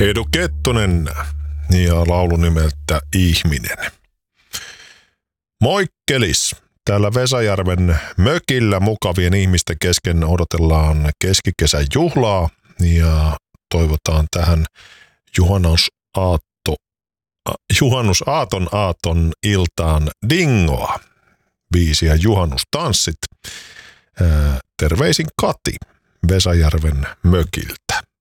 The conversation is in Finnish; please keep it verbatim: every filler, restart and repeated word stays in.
Edu Kettunen ja laulu nimeltä Ihminen. Moikkelis! Täällä Vesajärven mökillä mukavien ihmisten kesken odotellaan keskikesän juhlaa ja toivotaan tähän juhannusaatto, juhannusaaton aaton iltaan dingoa. Biisi ja juhannustanssit. Terveisin Kati Vesajärven mökiltä.